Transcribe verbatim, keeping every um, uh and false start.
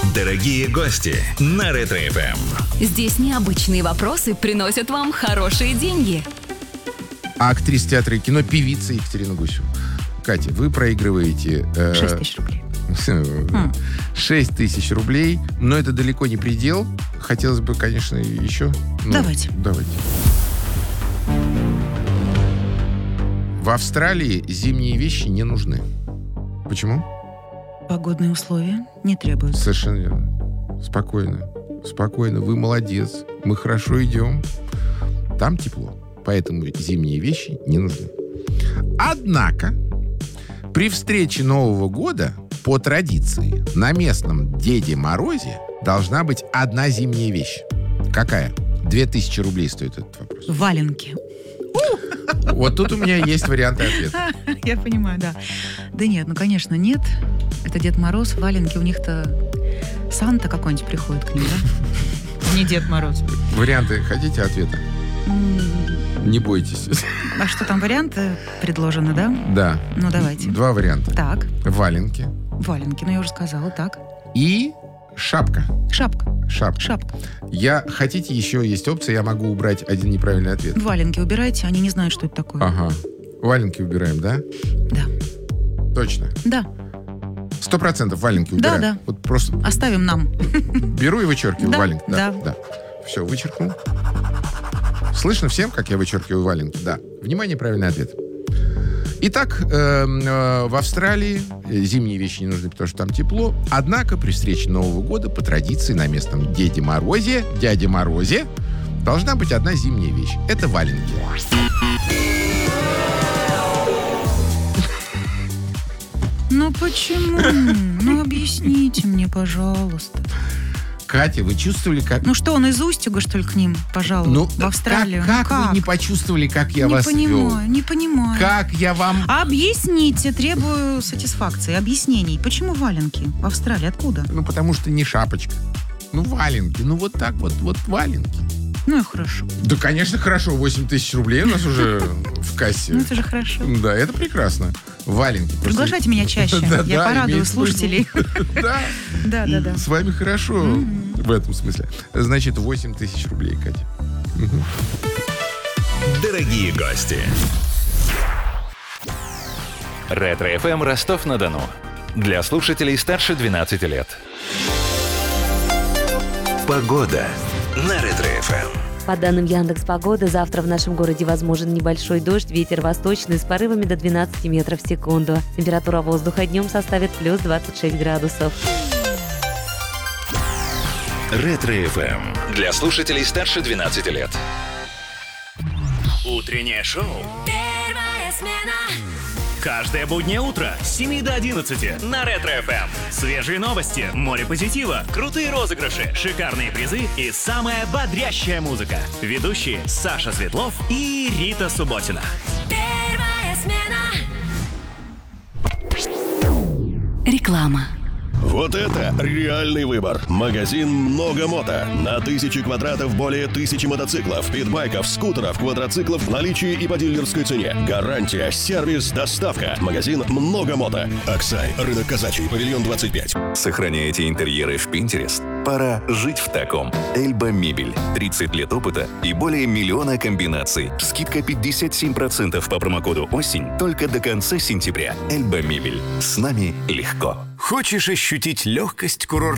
Дорогие гости на Ретро-эф эм. Здесь необычные вопросы приносят вам хорошие деньги. А актриса театра и кино, певица Екатерина Гусева. Катя, вы проигрываете... Э, шесть тысяч рублей. шесть тысяч рублей, но это далеко не предел. Хотелось бы, конечно, еще. Ну, давайте. Давайте. В Австралии зимние вещи не нужны. Почему? Погодные условия не требуют. Совершенно верно. Спокойно. Спокойно. Вы молодец. Мы хорошо идем. Там тепло. Поэтому зимние вещи не нужны. Однако, при встрече Нового года, по традиции, на местном Деде Морозе должна быть одна зимняя вещь. Какая? Две тысячи рублей стоит этот вопрос. Валенки. Вот тут у меня есть варианты ответа. Я понимаю, да. Да нет, ну, конечно, нет. Это Дед Мороз, валенки. У них-то Санта какой-нибудь приходит к ним, да? Не Дед Мороз. Варианты хотите ответа? Не бойтесь. А что там, варианты предложены, да? Да. Ну, давайте. Два варианта. Так. Валенки. Валенки, ну, я уже сказала, так. И шапка. Шапка. Шапка. Шапка. Я, хотите, еще есть опция, я могу убрать один неправильный ответ. Валенки убирайте, они не знают, что это такое. Ага. Валенки убираем, да? Да. Точно? Да. Сто процентов валенки убираем. Да, да. Вот просто оставим нам. Беру и вычеркиваю да, валенки. Да, да. да. Все, вычеркнул. Слышно всем, как я вычеркиваю валенки? Да. Внимание, правильный ответ. Итак, э, э, в Австралии зимние вещи не нужны, потому что там тепло. Однако при встрече Нового года по традиции на местном Деде Морозе, Дяде Морозе, должна быть одна зимняя вещь. Это валенки. Ну почему? Ну объясните мне, пожалуйста. Катя, вы чувствовали, как... Ну что, он из Устюга, что ли, к ним пожалуй, ну, в Австралию? Как, ну, как, как вы не почувствовали, как я не вас понимаю, вел? Не понимаю, Как я вам... Объясните, требую сатисфакции, объяснений. Почему валенки в Австралии? Откуда? Ну, потому что не шапочка. Ну, валенки. Ну, вот так вот, вот валенки. Ну и хорошо. Да, конечно, хорошо. восемь тысяч рублей у нас уже в кассе. Ну, это же хорошо. Да, это прекрасно. Валенки. Приглашайте меня чаще. Я порадую слушателей. Да. Да, да, да. С вами хорошо в этом смысле. Значит, восемь тысяч рублей, Катя. Дорогие гости. Ретро-эф эм Ростов-на-Дону. Для слушателей старше двенадцати лет. Погода на Ретро-эф эм. По данным Яндекс.Погоды, завтра в нашем городе возможен небольшой дождь, ветер восточный с порывами до двенадцати метров в секунду. Температура воздуха днем составит плюс двадцать шесть градусов. Ретро-эф эм. Для слушателей старше двенадцати лет. Утреннее шоу. Первая смена. Каждое буднее утро с семи до одиннадцати на Ретро-эф эм. Свежие новости, море позитива, крутые розыгрыши, шикарные призы и самая бодрящая музыка. Ведущие Саша Светлов и Рита Субботина. Первая смена. Реклама. Вот это реальный выбор. Магазин «Много мото». На тысячи квадратов более тысячи мотоциклов, питбайков, скутеров, квадроциклов в наличии и по дилерской цене. Гарантия, сервис, доставка. Магазин «Много мото». Аксай, рынок Казачий, павильон двадцать пять. Сохраняете интерьеры в Pinterest? Пора жить в таком. Эльба Мебель. тридцать лет опыта и более миллиона комбинаций. Скидка пятьдесят семь процентов по промокоду «Осень» только до конца сентября. Эльба Мебель. С нами легко. Хочешь ощутить легкость курорта?